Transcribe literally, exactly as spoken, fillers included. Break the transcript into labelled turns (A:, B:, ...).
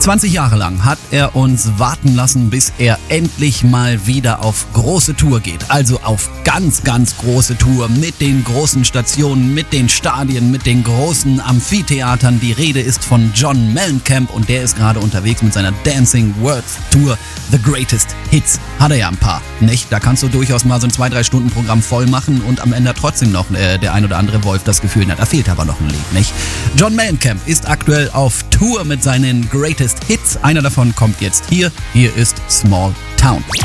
A: zwanzig Jahre lang hat er uns warten lassen, bis er endlich mal wieder auf große Tour geht. Also auf ganz, ganz große Tour mit den großen Stationen, mit den Stadien, mit den großen Amphitheatern. Die Rede ist von John Mellencamp und der ist gerade unterwegs mit seiner Dancing World Tour. The Greatest Hits hat er ja ein paar, nicht? Da kannst du durchaus mal so ein zwei, drei Stunden Programm voll machen und am Ende trotzdem noch äh, der ein oder andere Wolf das Gefühl hat, da fehlt aber noch ein Lied, nicht? John Mellencamp ist aktuell auf Tour mit seinen Greatest Hits. Einer davon kommt jetzt hier. Hier ist Small Town.